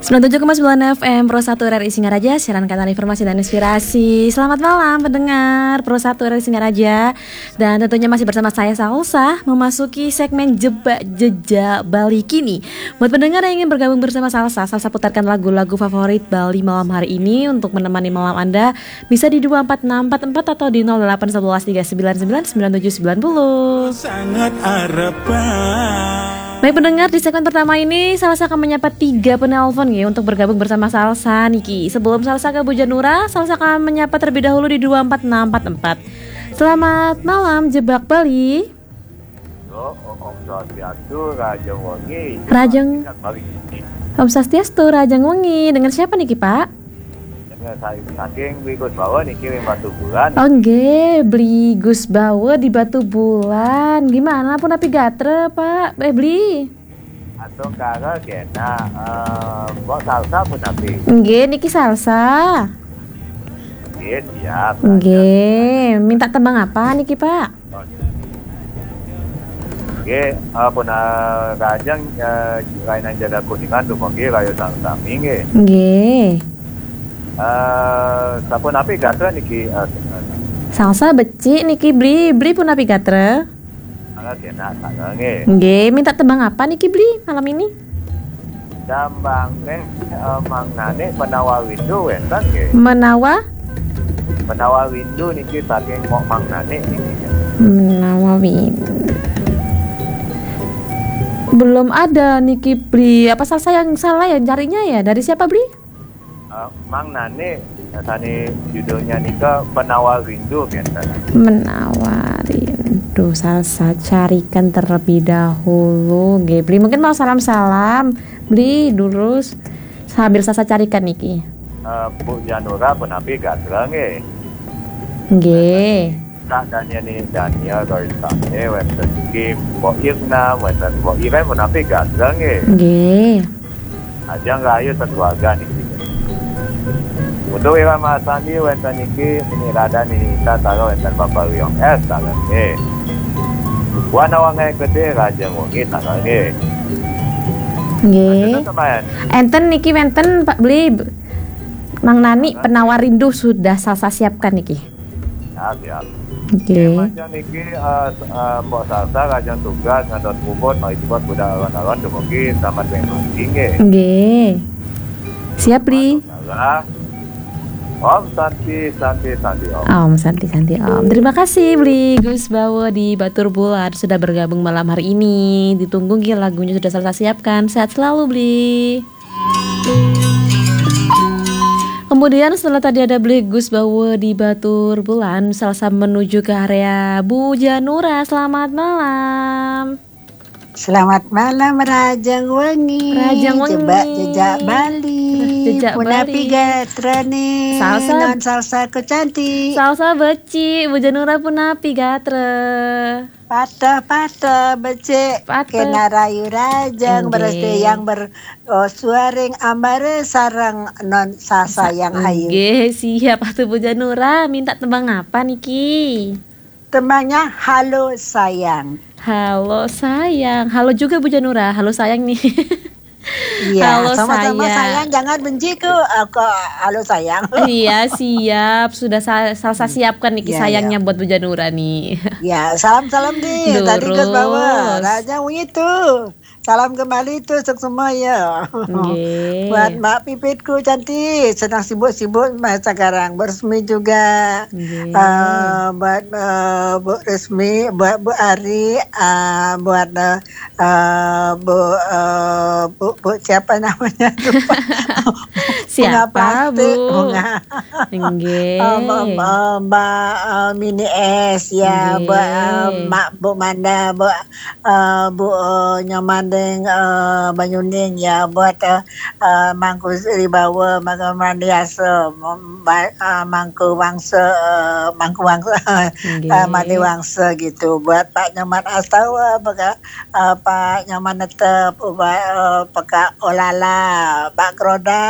97,9 FM Pro 1 RRI Singaraja, siaran kanal informasi dan inspirasi. Selamat malam pendengar Pro 1 RRI Singaraja. Dan tentunya masih bersama saya Salsa, memasuki segmen Jebak Jejak Bali kini. Buat pendengar yang ingin bergabung bersama Salsa putarkan lagu-lagu favorit Bali malam hari ini untuk menemani malam Anda. Bisa di 24644 atau di 081139999790. Sangat harapan. Baik pendengar, di segmen pertama ini Salsa akan menyapa 3 penelpon ya untuk bergabung bersama Salsa Niki. Sebelum Salsa ke Bu Janura, Salsa akan menyapa terlebih dahulu di 24644. Selamat malam Jebak Bali. Om Swastiastu, Rajang Wengi. Om Swastiastu, Rajang Wengi. Dengan siapa Niki Pak? Dengan saya saking beli Gus Bawa nih kirim Batu Bulan. Oh nggih, beli Gus Bawa di Batu Bulan. Gimana pun api gatre Pak? Beli. Atau kara kena Mbok Salsa pun tapi. Nggih, niki Salsa. Nggih, siap. Nggih, minta tembang apa niki Pak? Nggih, pun Rajang kainan jaga kuningan tuh nggih kaya sami nggih. Nggih. Sapun api gatra niki Salsa beci niki beli pun api gatre. Kena sana nggih. Nggih, minta tembang apa niki beli malam ini? Dambang Mang Nane menawa windu wenten nggih. Menawa windu niki saking Mok Mang Nane niki. Menawa windu. Belum ada niki beli. Apa Salsa yang salah ya carinya ya? Dari siapa beli? Mang Nane tadi judulnya nika Penawar Rindu biasa. Menawar rindu. Salsa carikan terlebih dahulu. Nggih, beli mungkin mau salam-salam. Beli dulu sambil Salsa carikan niki. Bu Janura pun api gatra nggih. Nggih. Kak Daniel Garisane wenten iki Mbok Irna wenten Mbok Iren pun api gatra nggih. Nggih. Ajang rayu sekeluarga niki. Untuk irama sandi wenten iki penirada Nita taro wenten Bapak Riong S taro nggih. Wana wangai gede Raja Wengi taro nggih. Nggih. Enten niki wenten Pak beli Mang Nani Penawar Rindu sudah Salsa siapkan niki. Siap. Nggih. Macam niki Mbok Salsa Rajang tugas ngadot bubut mari buat budak awan-awan dumugi tamat memang nggih. Nggih. Siap beli. Om Santi Om. Om Santi Om. Terima kasih beli Gus Bawa di Batur Bulan sudah bergabung malam hari ini. Ditunggu nggih lagunya sudah Salsa siapkan. Sehat selalu beli. Kemudian setelah tadi ada beli Gus Bawa di Batur Bulan, Salsa menuju ke area Bu Janura. Selamat malam. Selamat malam Rajang Wengi. Jebak jejak Bali. Punapi gatra nih. Non Salsa ku cantik. Salsa beci Bu Janura punapi gatra. Patah becek kena rayu Rajang berarti yang bersuaring ambare sarang non Salsa yang ayu. Oke, siap atuh Bu Janura. Minta tembang apa niki? Tembangnya Halo Sayang. Halo sayang. Halo juga Bu Janura. Halo sayang nih. Iya, halo sama-sama sayang. Jangan benci ke halo sayang. Iya, siap. Sudah Salsa siapkan niki sayangnya buat Bu Janura nih. Ya, salam-salam nih. Tadi Gus Bawa. Raja itu. Salam kembali tuh semua ya. Buat Mbak Pipitku cantik, sedang sibuk-sibuk sekarang. Beresmi juga. Buat Bu Resmi, buat Bu Ari, buat Bu siapa namanya lupa. Siapa Bu? Mbak Mini S ya, Bu Manda, Bu Nyaman Banyuning ya buat Mangku Ribawa Mangku Mandiasa Mangku Wangsa Mandi Wangsa gitu buat Pak Nyaman Astawa Pak Nyaman Netep Pak Olala Pak Kroda